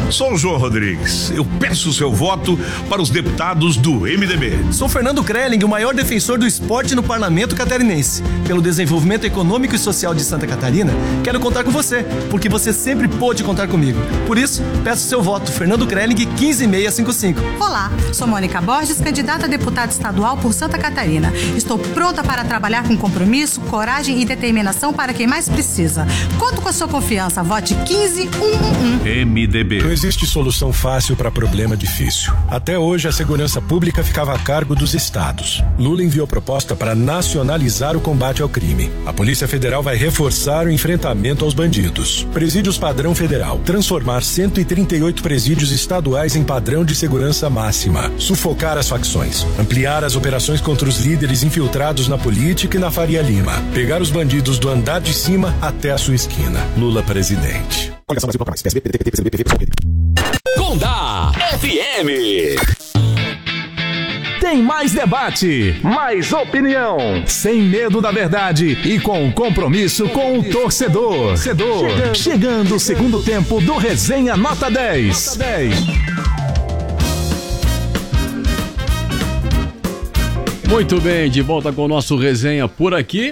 Sou o João Rodrigues. Eu peço o seu voto para os deputados do MDB. Sou Fernando Krelling, o maior defensor do esporte no parlamento catarinense. Pelo desenvolvimento econômico e social de Santa Catarina, quero contar com você, porque você sempre pôde contar comigo. Por isso, peço seu voto, Fernando Krelling, 15655. Olá, sou Mônica Borges, candidata a deputada estadual por Santa Catarina. Estou pronta para trabalhar com compromisso, coragem e determinação para quem mais precisa. Conto com a sua confiança. Vote 15111. MDB. Não existe solução fácil para problema difícil. Até hoje, a segurança pública ficava a cargo dos estados. Lula enviou proposta para nacionalizar o combate ao crime. A Polícia Federal vai reforçar o enfrentamento aos bandidos. Presídios padrão federal. Transformar 138 presídios estaduais em padrão de segurança máxima. Sufocar as facções. Ampliar as operações contra os líderes infiltrados na política e na Faria Lima. Pegar os bandidos do andar de cima até a sua esquina. Lula presidente. Condá FM. Tem mais debate, mais opinião, sem medo da verdade e com compromisso com o torcedor. Chegando o segundo tempo do Resenha Nota 10. Muito bem, de volta com o nosso Resenha por aqui.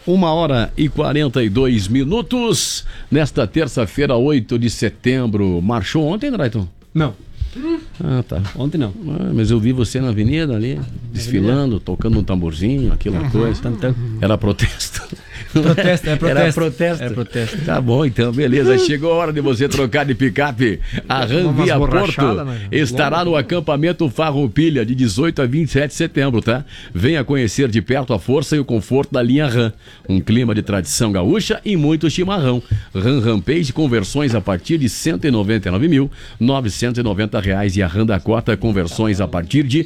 1h42 nesta terça-feira, 8 de setembro. Marchou ontem, Drayton? Não. Ah, tá. Ontem não. Mas eu vi você na avenida ali, desfilando, tocando um tamborzinho, aquela coisa. Era protesto. Era protesto. Tá bom, então, beleza. Chegou a hora de você trocar de picape. A Ram Via Porto estará no acampamento Farroupilha de 18 a 27 de setembro, tá? Venha conhecer de perto a força e o conforto da linha Ram. Um clima de tradição gaúcha e muito chimarrão. Ram Rampage conversões a partir de R$ 199.990 e a Ram Dakota conversões a partir de R$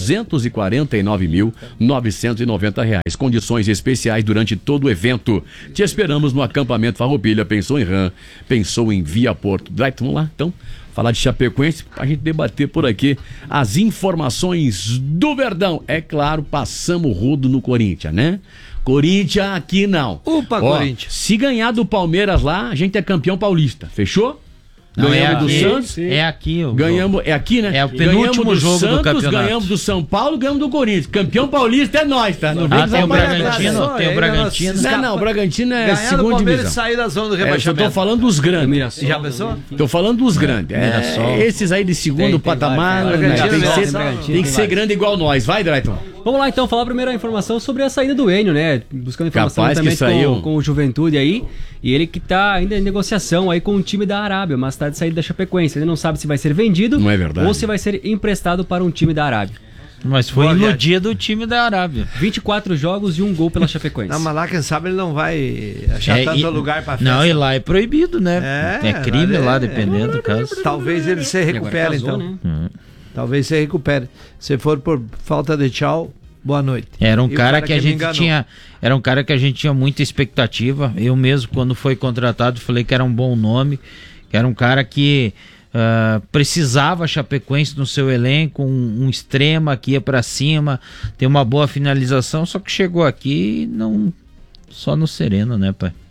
249.990. Condições especiais durante todo o evento. Te esperamos no acampamento Farroupilha. Pensou em Ram, pensou em Via Porto. Vamos lá, então, falar de Chapecoense, pra gente debater por aqui as informações do Verdão. É claro, passamos o rodo no Corinthians, né? Corinthians aqui não. Corinthians. Se ganhar do Palmeiras lá, a gente é campeão paulista. Fechou? Ganhamos do Santos. É aqui. Ganhamos, é aqui, né? É o penúltimo jogo Santos, do campeonato. Ganhamos do São Paulo, ganhamos do Corinthians. Campeão paulista é nós, tá? Tem o Bragantino. Tem o Bragantino. Não, o Bragantino é ganhar segunda divisão. E sair da zona do rebaixamento. Eu tô falando dos grandes. Já pensou? Tô falando dos grandes. Esses aí de segundo patamar, tem que ser grande igual nós. Vai, Drayton. Vamos lá então, falar primeiro a informação sobre a saída do Enio, né? Buscando informação também com o Juventude aí. E ele que tá ainda em negociação aí com o time da Arábia, mas tá de saída da Chapecoense. Ele não sabe se vai ser vendido ou se vai ser emprestado para um time da Arábia. Mas foi no dia do time da Arábia. 24 jogos e 1 gol pela Chapecoense. Não, mas lá quem sabe ele não vai achar tanto lugar pra festa. Não, e lá é proibido, né? É crime lá, dependendo do caso. Talvez ele se recupere, então. Né? Talvez se recupere. Se for por falta de tchau, boa noite. Era um cara que a gente tinha muita expectativa. Eu mesmo, quando foi contratado, falei que era um bom nome, que era um cara que precisava Chapecoense no seu elenco, um extrema que ia pra cima, ter uma boa finalização, só que chegou aqui não só no sereno, né, pai?